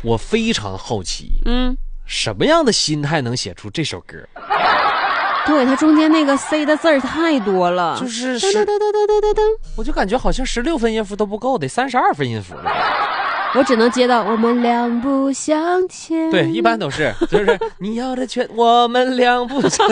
我非常好奇，什么样的心态能写出这首歌？ 对，它中间那个 C 的字儿太多了， 就是噔噔噔噔噔噔噔， 我就感觉好像16分音符都不够，得32分音符。 我只能接到我们两不相欠。 对，一般都是就是你要的全，我们两不相。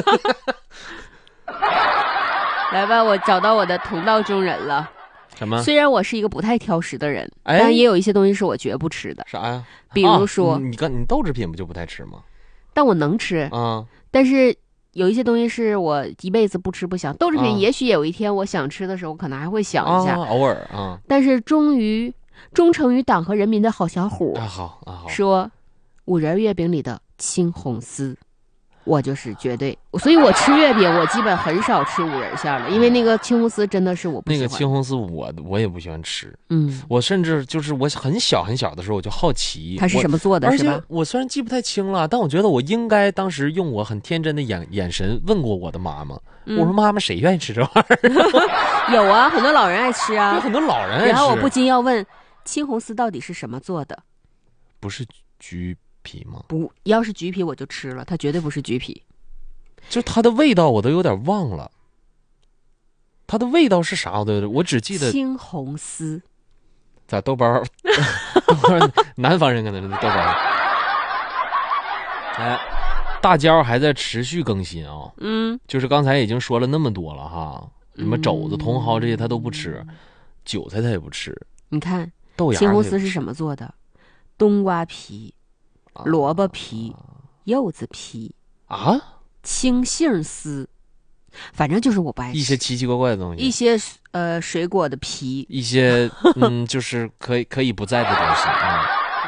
来吧，我找到我的同道中人了。 什么？ 虽然我是一个不太挑食的人，但也有一些东西是我绝不吃的。 啥呀？ 比如说， 你豆制品不就不太吃吗？ 但我能吃啊。 但是有一些东西是我一辈子不吃不想。豆制品也许有一天我想吃的时候，我可能还会想一下， 偶尔啊。 但是忠诚于党和人民的好小虎好说，五仁月饼里的青红丝，我就是绝对。所以我吃月饼，我基本很少吃五仁馅的，因为那个青红丝真的是我不喜欢。 那个青红丝我也不喜欢吃。我甚至就是我很小的时候我就好奇它是什么做的，是吧？ 而且我虽然记不太清了，但我觉得我应该当时用我很天真的眼神问过我的妈妈，我说妈妈，谁愿意吃这玩意儿？ 有啊，很多老人爱吃啊， 有很多老人爱吃。 然后我不禁要问，青红丝到底是什么做的？ 不是橘皮吗？ 不，要是橘皮我就吃了，它绝对不是橘皮。 就它的味道我都有点忘了，它的味道是啥我只记得青红丝。 在豆包南方人可能是豆包。大椒还在持续更新啊。就是刚才已经说了那么多了哈，什么肘子、茼蒿这些他都不吃，韭菜他也不吃。 你看豆芽青红丝是什么做的？冬瓜皮、萝卜皮、柚子皮青杏丝，反正就是我不爱吃一些奇奇怪怪的东西， 一些水果的皮， 一些就是可以不在的东西啊。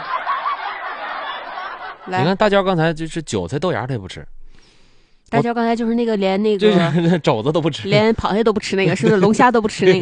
你看大椒刚才就是韭菜、豆芽他也不吃。 大椒刚才就是那个连那个就是肘子都不吃， 连螃蟹都不吃那个，是不是龙虾都不吃那个？